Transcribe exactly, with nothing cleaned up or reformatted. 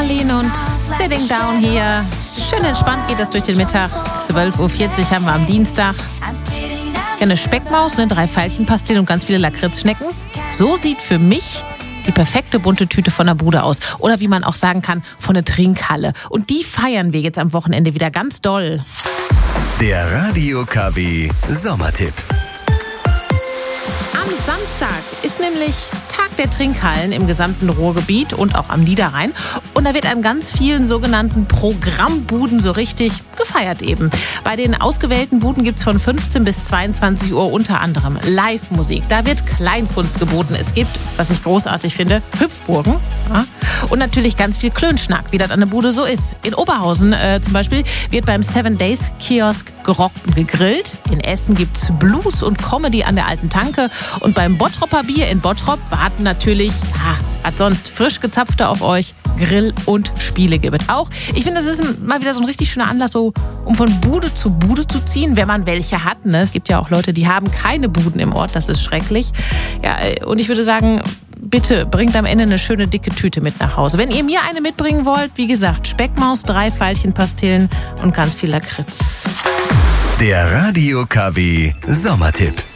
Berlin und Sitting Down hier. Schön entspannt geht das durch den Mittag. zwölf Uhr vierzig haben wir am Dienstag. Ja, eine Speckmaus, eine drei Veilchenpastillen und ganz viele Lakritzschnecken. So sieht für mich die perfekte bunte Tüte von der Bude aus. Oder wie man auch sagen kann, von der Trinkhalle. Und die feiern wir jetzt am Wochenende wieder ganz doll. Der Radio K W Sommertipp. Am Samstag ist nämlich Tag der Trinkhallen im gesamten Ruhrgebiet und auch am Niederrhein. Und da wird an ganz vielen sogenannten Programmbuden so richtig gefeiert eben. Bei den ausgewählten Buden gibt es von fünfzehn bis zweiundzwanzig Uhr unter anderem Live-Musik. Da wird Kleinkunst geboten. Es gibt, was ich großartig finde, Hüpfburgen. Ja. Und natürlich ganz viel Klönschnack, wie das an der Bude so ist. In Oberhausen äh, zum Beispiel wird beim Seven Days Kiosk gerockt und gegrillt. In Essen gibt's Blues und Comedy an der alten Tanke. Und beim Bottropper Bier in Bottrop warten natürlich, ja, was sonst, frisch gezapfte auf euch. Grill und Spiele gibt es auch. Ich finde, das ist mal wieder so ein richtig schöner Anlass, so, um von Bude zu Bude zu ziehen, wenn man welche hat. Ne? Es gibt ja auch Leute, die haben keine Buden im Ort. Das ist schrecklich. Ja, und ich würde sagen, bitte bringt am Ende eine schöne dicke Tüte mit nach Hause. Wenn ihr mir eine mitbringen wollt, wie gesagt, Speckmaus, drei Veilchenpastillen und ganz viel Lakritz. Der Radio K W Sommertipp.